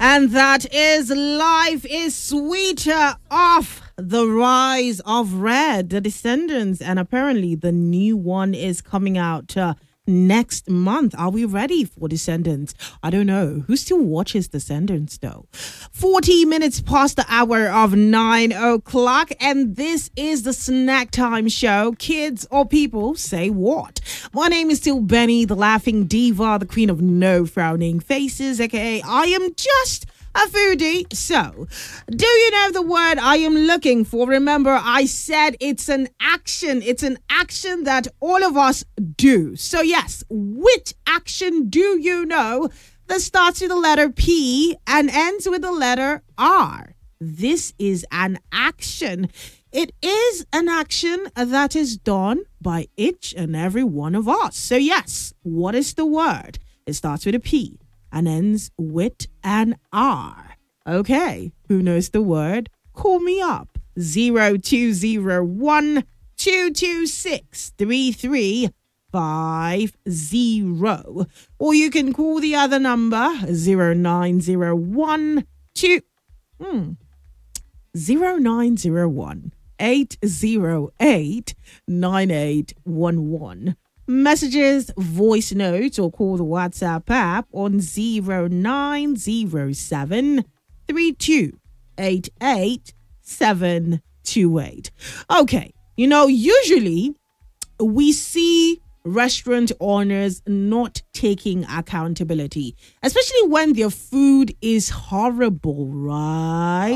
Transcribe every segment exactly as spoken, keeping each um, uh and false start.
And that is Life is Sweeter off The Rise of Red, The Descendants. And apparently the new one is coming out uh, next month. Are we ready for Descendants? I don't know. Who still watches Descendants though? forty minutes past the hour of nine o'clock. And this is the Snack Time Show. Kids or people, say what? My name is still Benny, the laughing diva, the queen of no frowning faces, aka I am just a foodie. So, do you know the word I am looking for? Remember, I said it's an action. It's an action that all of us do. So, yes, which action do you know that starts with the letter P and ends with the letter R? This is an action. It is an action that is done by each and every one of us. So, yes, what is the word? It starts with a P and ends with an R. Okay, who knows the word? Call me up. zero two zero one, two two six, three three five zero. Or you can call the other number, zero nine zero one two hmm, zero nine zero one, eight zero eight, nine eight one one. Messages, voice notes, or call the WhatsApp app on zero nine zero seven, three two eight eight, seven two eight. Okay, you know, usually we see restaurant owners not taking accountability, especially when their food is horrible, right?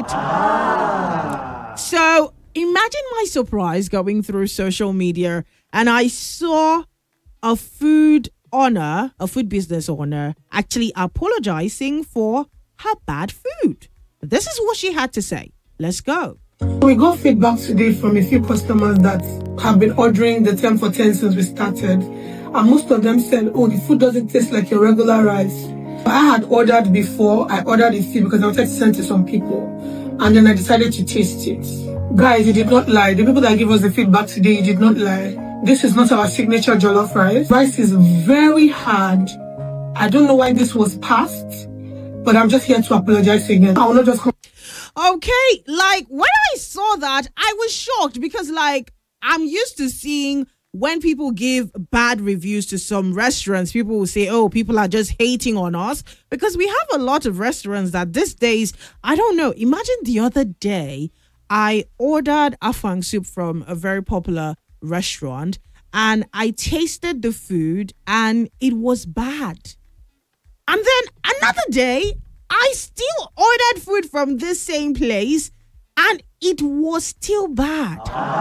Ah. So imagine my surprise going through social media and I saw a food owner, a food business owner, actually apologizing for her bad food. This is what she had to say. Let's go. We got feedback today from a few customers that have been ordering the ten for ten since we started. And most of them said, oh, the food doesn't taste like your regular rice. I had ordered before. I ordered a few because I wanted to send to some people. And then I decided to taste it. Guys, you did not lie. The people that gave us the feedback today, you did not lie. This is not our signature jollof rice. Rice is very hard. I don't know why this was passed, but I'm just here to apologize again. I will not just come. Okay, like when I saw that, I was shocked because like I'm used to seeing when people give bad reviews to some restaurants, people will say, oh, people are just hating on us because we have a lot of restaurants that these days, I don't know. Imagine the other day, I ordered afang soup from a very popular restaurant and I tasted the food and it was bad. And then another day, I still ordered food from this same place and it was still bad.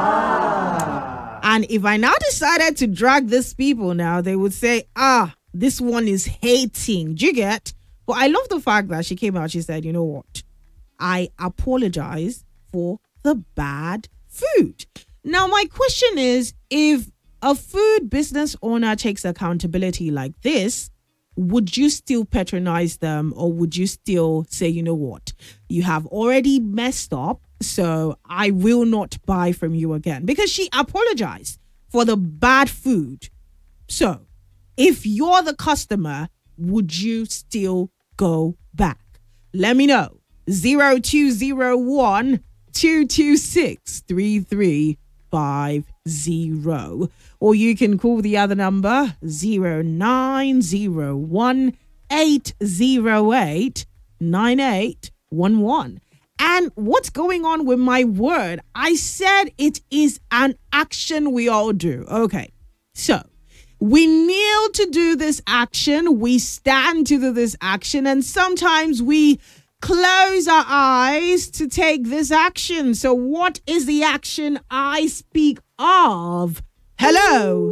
Ah. And if I now decided to drag these people now, they would say, ah, this one is hating. Do you get? But I love the fact that she came out, she said, you know what? I apologize for the bad food. Now, my question is, if a food business owner takes accountability like this, would you still patronize them or would you still say, you know what, you have already messed up, so I will not buy from you again? Because she apologized for the bad food. So if you're the customer, would you still go back? Let me know. zero two zero one, two two six, three three five zero. Or you can call the other number zero nine zero one, eight zero eight, nine eight one one. And what's going on with my word? I said it is an action we all do. Okay, so we kneel to do this action, we stand to do this action, and sometimes we close our eyes to take this action. So what is the action I speak of? Hello.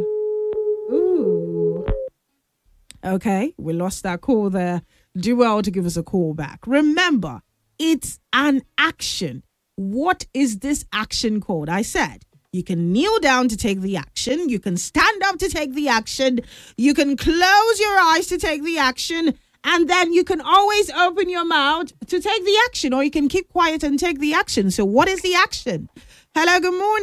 Ooh. Okay, we lost that call there. Do well to give us a call back. Remember, it's an action. What is this action called? I said you can kneel down to take the action. You can stand up to take the action. You can close your eyes to take the action. And then you can always open your mouth to take the action, or you can keep quiet and take the action. So what is the action? Hello, good morning.